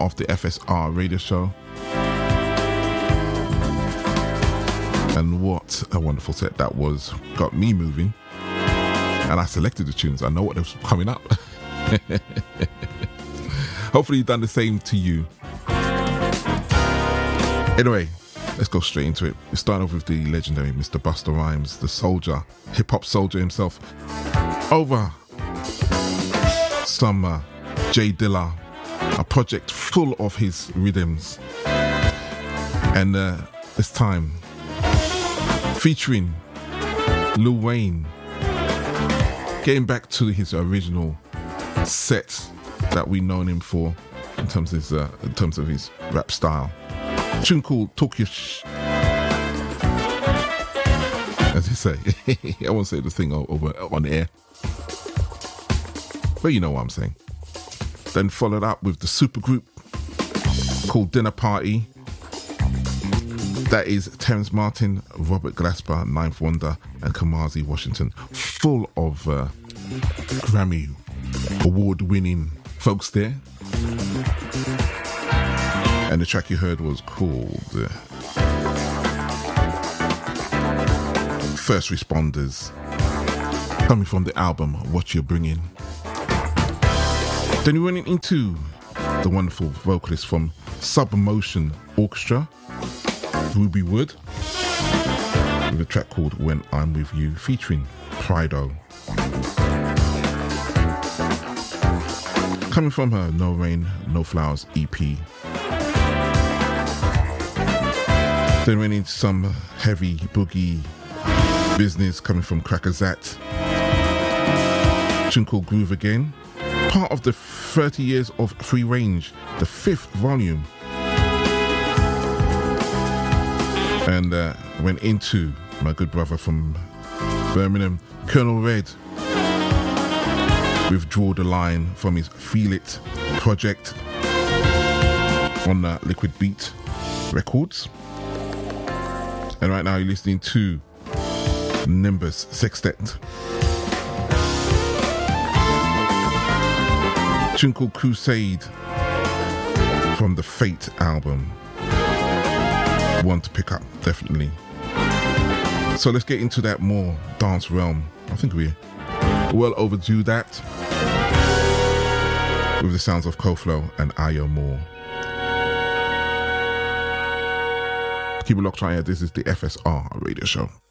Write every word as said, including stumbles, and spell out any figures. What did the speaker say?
of the F S R radio show. And what a wonderful set that was. Got me moving. And I selected the tunes. I know what was coming up. Hopefully you've done the same to you. Anyway, let's go straight into it. We start off with the legendary Mister Busta Rhymes, the soldier, hip-hop soldier himself. Over some uh, J Dilla, a project full of his rhythms. And uh, this time, featuring Lil Wayne, getting back to his original set that we known him for in terms of his, uh, in terms of his rap style. A tune called Talk Your Sh... As you say, I won't say the thing over on air, but you know what I'm saying. Then followed up with the supergroup called Dinner Party. That is Terrence Martin, Robert Glasper, Ninth Wonder, and Kamasi Washington. Full of uh, Grammy award-winning folks there. And the track you heard was called uh, First Responders, coming from the album What You're Bringing. Then we went into the wonderful vocalist from Submotion Orchestra, Ruby Wood, with a track called When I'm With You, featuring Prido. Coming from her No Rain, No Flowers E P. Then went into some heavy boogie business coming from Crackerzat. Tune called Groove Again. Part of the thirty years of Free Range, the fifth volume. And uh, went into my good brother from Birmingham, Colonel Red, with Draw the Line from his Feel It project on uh, Liquid Beat Records. And right now you're listening to Nimbus Sextet. Tune called Crusade from the Fate album. One to pick up, definitely. So let's get into that more dance realm. I think we're well overdue that, with the sounds of Koflo and Ayo Moore. Keep it locked right here. This is the F S R radio show.